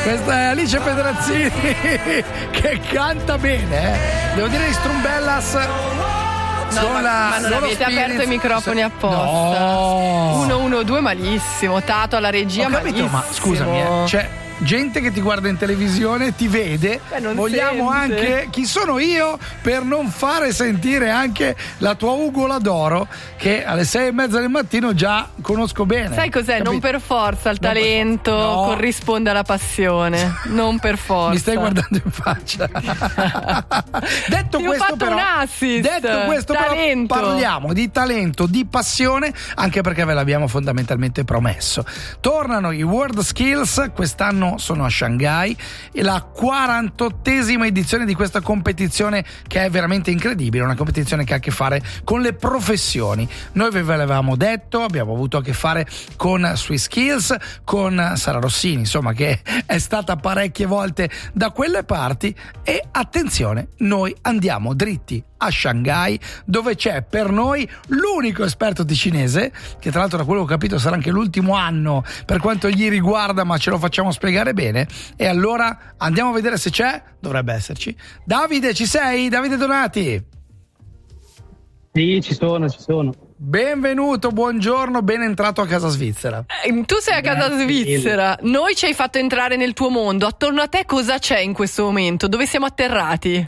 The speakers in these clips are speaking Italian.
Questa è Alice Pedrazzini che canta bene, Devo dire i Strumbellas. Ma non avete aperto i microfoni apposta. No. 112 malissimo. Tato alla regia. Ho capito, malissimo. ma scusami, c'è gente che ti guarda in televisione, ti vede. Vogliamo sente. anche chi sono io per non fare sentire anche la tua ugola d'oro, che alle 6:30 del mattino già conosco bene. Sai cos'è? Capito? Non per forza il talento No. corrisponde alla passione. Non per forza. Mi stai guardando in faccia. Detto Ti ho questo, fatto però, un assist. Talento. Però, parliamo di talento, di passione, anche perché ve l'abbiamo fondamentalmente promesso. Tornano i World Skills, quest'anno sono a Shanghai, e la 48esima edizione di questa competizione che è veramente incredibile, una competizione che ha a che fare con le professioni. Noi ve l'avevamo detto, abbiamo avuto a che fare con Swiss Skills, con Sara Rossini, insomma, che è stata parecchie volte da quelle parti, e attenzione, noi andiamo dritti a Shanghai, dove c'è per noi l'unico esperto di cinese, che tra l'altro da quello che ho capito sarà anche l'ultimo anno per quanto gli riguarda, ma ce lo facciamo spiegare bene. E allora andiamo a vedere se c'è, dovrebbe esserci. Davide, ci sei? Davide Donati? Sì, ci sono. Benvenuto, buongiorno, ben entrato a casa svizzera. Tu sei a casa Grazie svizzera, noi ci hai fatto entrare nel tuo mondo. Attorno a te cosa c'è in questo momento? Dove siamo atterrati?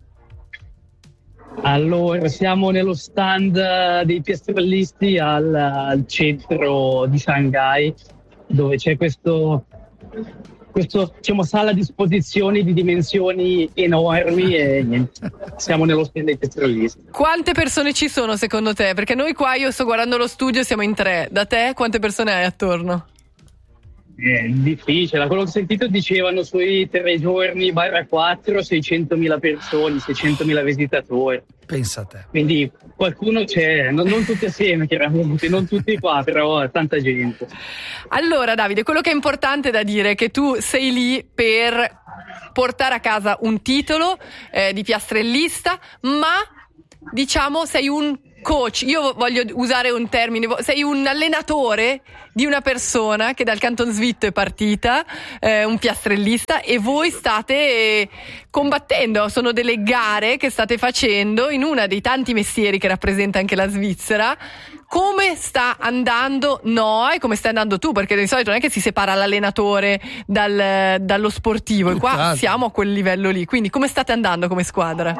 Allora, siamo nello stand dei piastrellisti al centro di Shanghai, dove c'è questo diciamo, sala di esposizioni di dimensioni enormi, e niente, siamo nello stand dei piastrellisti. Quante persone ci sono secondo te? Perché noi qua, io sto guardando lo studio, siamo in 3. Da te quante persone hai attorno? È difficile, da quello che ho sentito dicevano sui 3 giorni /4 600.000 persone, 600.000 visitatori. Pensa a te. Quindi qualcuno c'è, non tutti assieme chiaramente, non tutti qua, però tanta gente. Allora Davide, quello che è importante da dire è che tu sei lì per portare a casa un titolo di piastrellista, ma diciamo sei un coach, io voglio usare un termine, sei un allenatore di una persona che dal Canton Svitto è partita, un piastrellista, e voi state combattendo, sono delle gare che state facendo in una dei tanti mestieri che rappresenta anche la Svizzera. Come sta andando e come stai andando tu? Perché di solito non è che si separa l'allenatore dallo sportivo, e qua siamo a quel livello lì, quindi come state andando come squadra?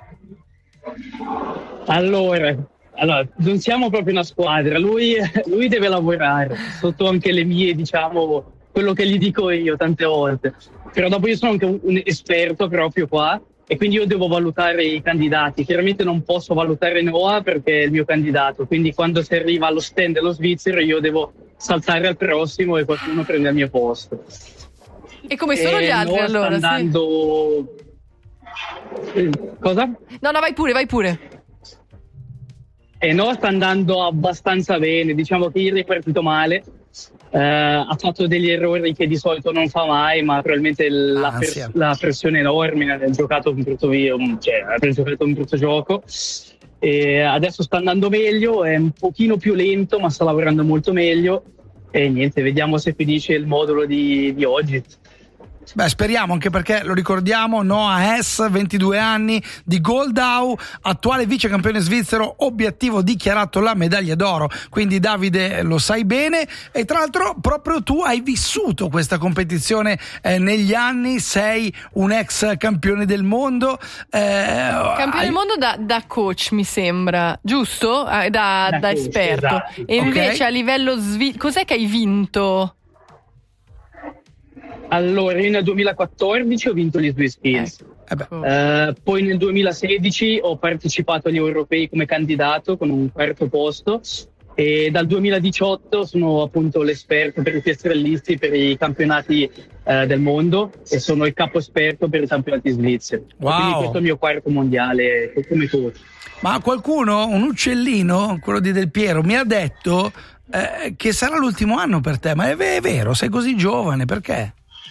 Allora, non siamo proprio una squadra, lui deve lavorare sotto anche le mie, diciamo, quello che gli dico io tante volte, però dopo io sono anche un esperto proprio qua, e quindi io devo valutare i candidati. Chiaramente non posso valutare Noah perché è il mio candidato, quindi quando si arriva allo stand dello svizzero io devo saltare al prossimo e qualcuno prende il mio posto. E come sono gli altri Noah allora? sta andando... Cosa? No, vai pure. Noah sta andando abbastanza bene, diciamo che ieri è partito male, ha fatto degli errori che di solito non fa mai, ma probabilmente la pressione enorme, ha giocato un brutto ha giocato un brutto gioco, e adesso sta andando meglio, è un pochino più lento ma sta lavorando molto meglio, e niente, vediamo se finisce il modulo di oggi. Beh, speriamo, anche perché lo ricordiamo, Noah Hess, 22 anni, di Goldau, attuale vice campione svizzero, obiettivo dichiarato la medaglia d'oro, quindi Davide lo sai bene, e tra l'altro proprio tu hai vissuto questa competizione negli anni, sei un ex campione del mondo. Campione del mondo da coach, mi sembra, giusto? Da coach, esperto. esatto. E invece a livello cos'è che hai vinto? Allora, io nel 2014 ho vinto gli Swiss Skills. Poi nel 2016 ho partecipato agli europei come candidato con un 4° posto, e dal 2018 sono appunto l'esperto per i piastrellisti per i campionati del mondo, e sono il capo esperto per i campionati svizzeri. Wow. Quindi questo è il mio 4° mondiale come coach. Ma qualcuno, un uccellino, quello di Del Piero, mi ha detto che sarà l'ultimo anno per te, ma è vero, sei così giovane, perché?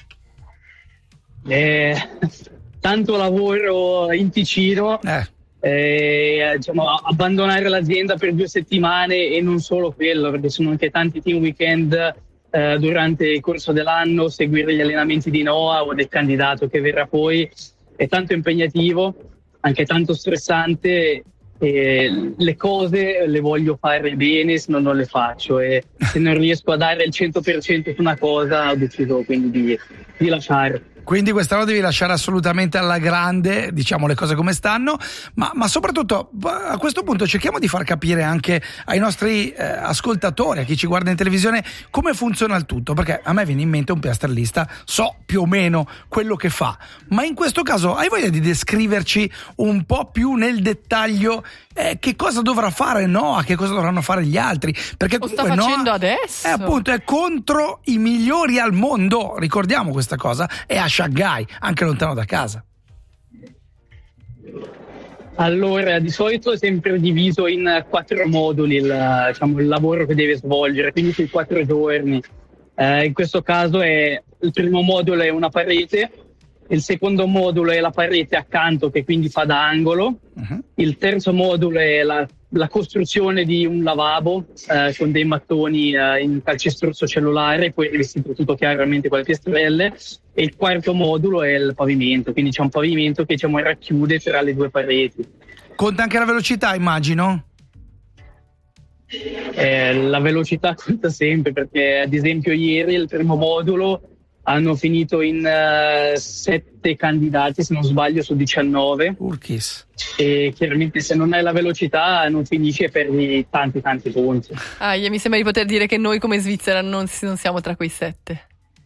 Tanto lavoro in Ticino, diciamo, abbandonare l'azienda per 2 settimane, e non solo quello, perché sono anche tanti team weekend durante il corso dell'anno, seguire gli allenamenti di Noah o del candidato che verrà poi, è tanto impegnativo, anche tanto stressante. E le cose le voglio fare bene, se no non le faccio, e se non riesco a dare il 100% su una cosa ho deciso quindi di lasciare. Quindi quest'anno devi lasciare assolutamente alla grande, diciamo le cose come stanno, ma soprattutto a questo punto cerchiamo di far capire anche ai nostri ascoltatori, a chi ci guarda in televisione, come funziona il tutto, perché a me viene in mente un piastrellista, so più o meno quello che fa, ma in questo caso hai voglia di descriverci un po' più nel dettaglio che cosa dovrà fare Noah, che cosa dovranno fare gli altri, perché lo sta facendo adesso, appunto è contro i migliori al mondo, ricordiamo questa cosa, è a Shanghai, anche lontano da casa. Allora, di solito è sempre diviso in 4 moduli il lavoro che deve svolgere, quindi sui 4 giorni. In questo caso il primo modulo è una parete, il secondo modulo è la parete accanto che quindi fa da angolo, il terzo modulo è la costruzione di un lavabo con dei mattoni in calcestruzzo cellulare, poi rivestito tutto chiaramente con le piastrelle, e il quarto modulo è il pavimento, quindi c'è un pavimento che racchiude tra le 2 pareti. Conta anche la velocità, immagino? La velocità conta sempre, perché ad esempio ieri il primo modulo hanno finito in 7 candidati, se non sbaglio, su 19. Urchis. E chiaramente se non hai la velocità non finisci e perdi tanti punti. Mi sembra di poter dire che noi come Svizzera non siamo tra quei 7.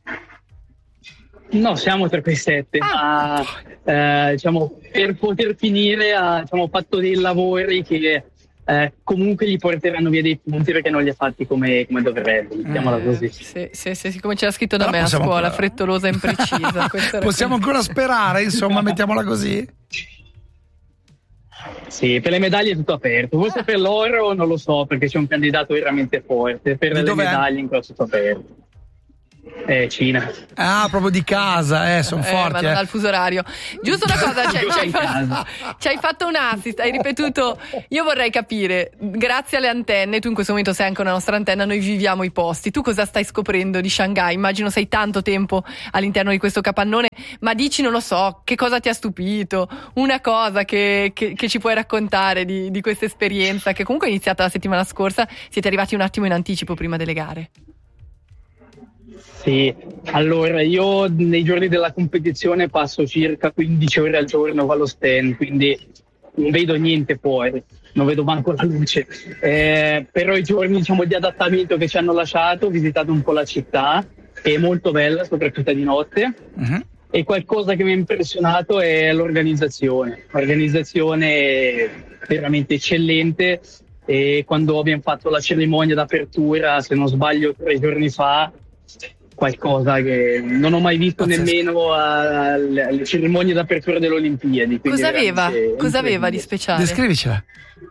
No, siamo tra quei 7, ma per poter finire ho fatto dei lavori che comunque gli porteranno via dei punti, perché non li ha fatti come dovrebbe, mettiamola così. Sì, come c'era scritto da me a scuola, frettolosa e imprecisa. Possiamo ancora sperare, insomma, mettiamola così. Sì, per le medaglie è tutto aperto, forse per l'oro non lo so, perché c'è un candidato veramente forte, per le medaglie in tutto aperto. Cina. Proprio di casa, sono forti. Ma non ha il fuso orario. Giusto una cosa, ci hai fatto un assist, hai ripetuto. Io vorrei capire, grazie alle antenne, tu in questo momento sei anche una nostra antenna, noi viviamo i posti. Tu cosa stai scoprendo di Shanghai? Immagino sei tanto tempo all'interno di questo capannone, ma dici, non lo so, che cosa ti ha stupito? Una cosa che ci puoi raccontare di questa esperienza, che comunque è iniziata la settimana scorsa, siete arrivati un attimo in anticipo prima delle gare. Sì, allora io nei giorni della competizione passo circa 15 ore al giorno allo stand, quindi non vedo niente fuori, non vedo manco la luce. Però i giorni di adattamento che ci hanno lasciato, ho visitato un po' la città, che è molto bella, soprattutto di notte. E qualcosa che mi ha impressionato è l'organizzazione. L'organizzazione è veramente eccellente, e quando abbiamo fatto la cerimonia d'apertura, se non sbaglio 3 giorni fa, qualcosa che non ho mai visto nemmeno alle cerimonie d'apertura delle Olimpiadi. Cosa aveva di speciale? Descrivicela.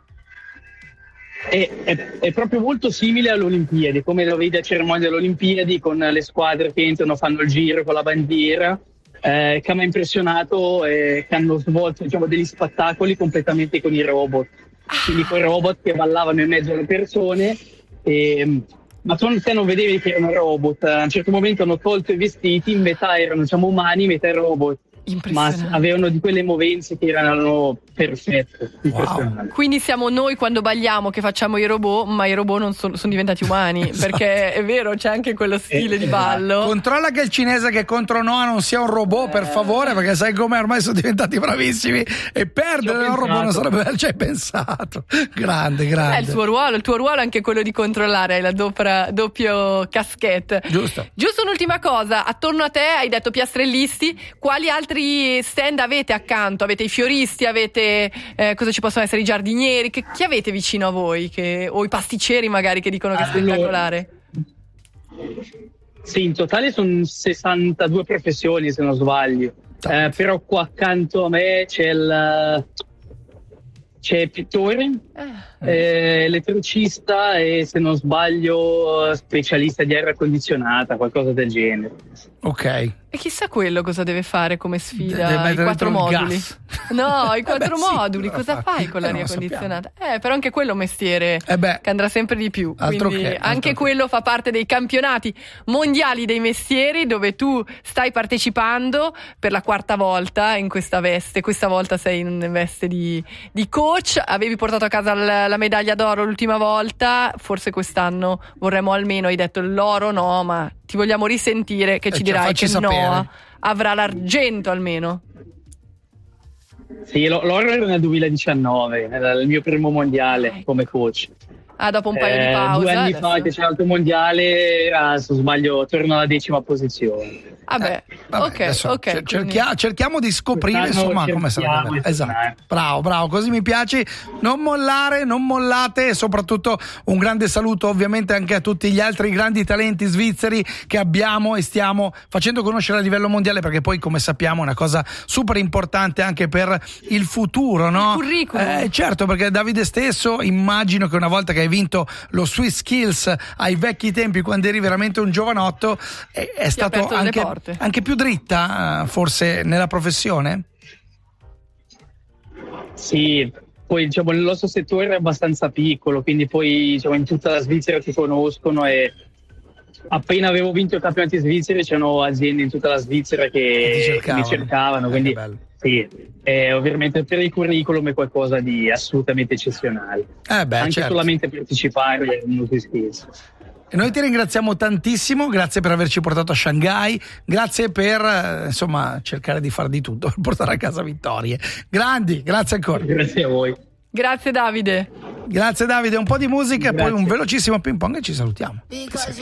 È proprio molto simile alle Olimpiadi, come lo vedi a cerimonia delle Olimpiadi, con le squadre che entrano, fanno il giro con la bandiera. Che mi ha impressionato che hanno svolto degli spettacoli completamente con i robot, quindi con i robot che ballavano in mezzo alle persone, ma te non vedevi che erano robot. A un certo momento hanno tolto i vestiti, in metà erano umani, in metà robot, ma avevano di quelle movenze che erano perfette. Wow. Quindi siamo noi quando balliamo che facciamo i robot, ma i robot non sono diventati umani. Esatto. Perché è vero, c'è anche quello stile di ballo. Controlla che il cinese che è contro Noah non sia un robot, per favore, perché sai come ormai sono diventati bravissimi, e perdere un robot non sarebbe. Ci hai pensato. Grande. Il tuo ruolo è anche quello di controllare, hai la doppio caschette. Giusto un'ultima cosa, attorno a te hai detto piastrellisti, quali altri stand avete accanto? Avete i fioristi, avete cosa ci possono essere, i giardinieri, chi avete vicino a voi, o i pasticceri magari che dicono che è spettacolare? Sì, in totale sono 62 professioni, se non sbaglio, però qua accanto a me c'è il pittore, elettricista e, se non sbaglio, specialista di aria condizionata, qualcosa del genere. Ok. E chissà quello cosa deve fare come sfida, Deve i 4 moduli. gas. No, i 4 sì, moduli, cosa fai con l'aria non lo condizionata? Però anche quello è un mestiere che andrà sempre di più. Altro Quindi che, anche quello fa parte dei campionati mondiali dei mestieri, dove tu stai partecipando per la 4ª volta in questa veste. Questa volta sei in veste di coach. Avevi portato a casa la medaglia d'oro l'ultima volta, forse quest'anno vorremmo almeno, hai detto l'oro no, ma ti vogliamo risentire che ci dirai che Noah avrà l'argento almeno. Sì, l'oro era nel 2019, era il mio primo mondiale come coach. Dopo un paio di pause. 2 anni adesso. fa che c'è l'altro mondiale, se non sbaglio, torno alla 10ª posizione. Vabbè, ok. Cerchiamo di scoprire insomma come sarà. Esatto. Bravo, così mi piace. Non mollate, e soprattutto un grande saluto ovviamente anche a tutti gli altri grandi talenti svizzeri che abbiamo e stiamo facendo conoscere a livello mondiale, perché poi, come sappiamo, è una cosa super importante anche per il futuro, no? Il curriculum. Certo, perché Davide stesso, immagino che una volta che hai vinto lo Swiss Skills ai vecchi tempi, quando eri veramente un giovanotto, è stato anche più dritta forse nella professione? Sì, poi diciamo il nostro settore è abbastanza piccolo, quindi poi diciamo in tutta la Svizzera ti conoscono, e appena avevo vinto i campionati svizzeri c'erano aziende in tutta la Svizzera che mi cercavano, quindi sì, ovviamente per il curriculum è qualcosa di assolutamente eccezionale. Anche certo. Solamente partecipare non si scherza. E noi ti ringraziamo tantissimo, grazie per averci portato a Shanghai, grazie per insomma cercare di fare di tutto per portare a casa vittorie. Grandi, grazie ancora. Grazie a voi. Grazie Davide, un po' di musica e poi un velocissimo ping pong e ci salutiamo.